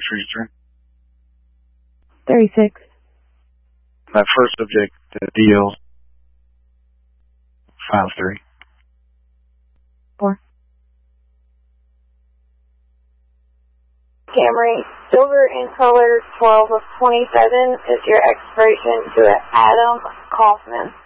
for your turn. 36. That first subject, DL 53. 4. Camry, silver in color 12 of 27 is your expiration to Adam Kaufman.